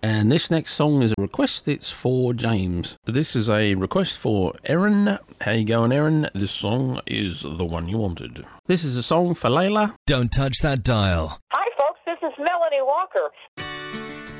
And this next song is a request. It's for James. This is a request for Erin. How you going, Erin? This song is the one you wanted. This is a song for Layla. Don't touch that dial. Hi, folks. This is Melanie Walker.